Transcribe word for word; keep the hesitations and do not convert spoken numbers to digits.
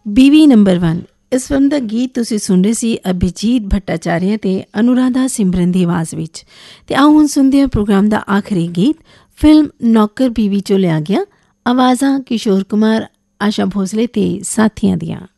ਬੀਵੀ number one ਇਸ film ਦਾ ਗੀਤ ਤੁਸੀਂ ਸੁਣ ਰਹੇ ਸੀ ਅਭਿਜੀਤ ਭੱਟਾਚਾਰੀਆ ਅਤੇ ਅਨੁਰਾਧਾ ਸਿਮਰਨ ਦੀ ਆਵਾਜ਼ ਵਿੱਚ। ਅਤੇ ਆਓ ਹੁਣ ਸੁਣਦੇ ਹਾਂ ਪ੍ਰੋਗਰਾਮ ਦਾ ਆਖਰੀ ਗੀਤ ਫਿਲਮ ਨੌਕਰ ਬੀਵੀ 'ਚੋਂ ਲਿਆ ਗਿਆ। ਆਵਾਜ਼ਾਂ ਕਿਸ਼ੋਰ ਕੁਮਾਰ, ਆਸ਼ਾ ਭੋਸਲੇ ਅਤੇ ਸਾਥੀਆਂ ਦੀਆਂ।